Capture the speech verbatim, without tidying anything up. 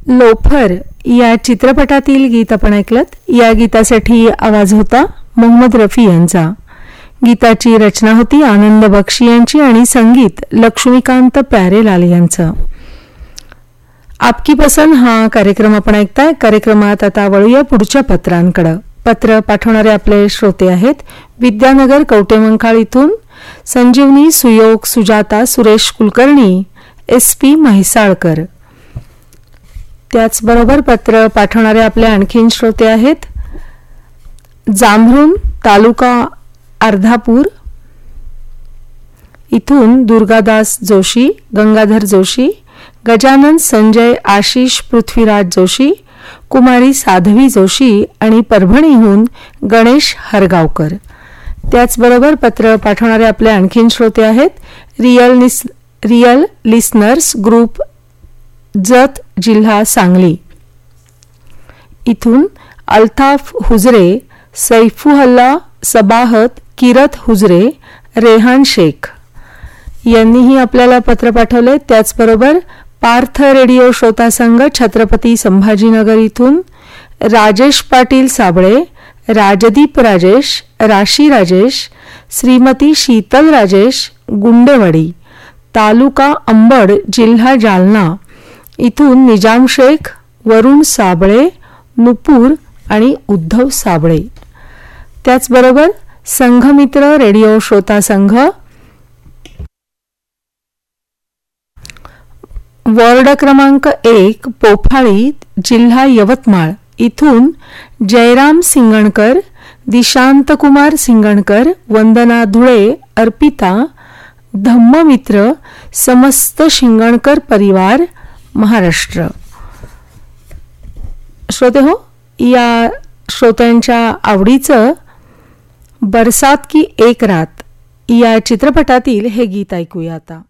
Loafer या चित्रपटातील गीत आपण ऐकलत. या गीतासाठी आवाज होता मोहम्मद रफी यांचा. गीताची रचना होती आनंद बक्षी यांची आणि संगीत लक्ष्मीकांत प्यारेलाल यांचं. आपकी पसंद हा कार्यक्रम आपण ऐकताय. कार्यक्रमात आता वळूया पुढच्या पत्रांकडे. पत्र पाठवणारे आपले श्रोते आहेत विद्यानगर कवटेमंकाळ इथून संजीवनी, सुयोग, सुजाता, सुरेश कुलकर्णी, एस पी म्हैसाळकर. त्याचबरोबर पत्र पाठवणारे आपले आणखीन श्रोते आहेत जांभरून तालुका अर्धापूर इथून दुर्गादास जोशी, गंगाधर जोशी, गजानन संजय आशिष पृथ्वीराज जोशी, कुमारी साध्वी जोशी आणि परभणीहून गणेश हरगावकर. त्याचबरोबर पत्र पाठवणारे आपले आणखीन श्रोते आहेत रियल निस रियल लिसनर्स ग्रुप, जत, जिल्हा सांगली इथून अल्ताफ हुजरे, सैफुहल्ला सबाहत, किरत हुजरे, रेहान शेख यांनीही आपल्याला पत्र पाठवले. त्याचबरोबर पार्थ रेडिओ श्रोता संघ छत्रपती संभाजीनगर इथून राजेश पाटील साबळे, राजदीप राजेश, राशी राजेश, श्रीमती शीतल राजेश गुंडेवाडी, तालुका अंबड, जिल्हा जालना इथून निजाम शेख, वरुण साबळे, नुपूर आणि उद्धव साबळे. त्याचबरोबर संघमित्र रेडिओ श्रोता संघ वॉर्ड क्रमांक एक पोफाळी, जिल्हा यवतमाळ इथून जयराम सिंगणकर, दिशांतकुमार सिंगणकर, वंदना धुळे, अर्पिता, धम्ममित्र, समस्त शिंगणकर परिवार, महाराष्ट्र. श्रोते हो, या श्रोत्यांच्या आवडीचं बरसात की एक रात या चित्रपटातील हे गीत ऐकूया आता.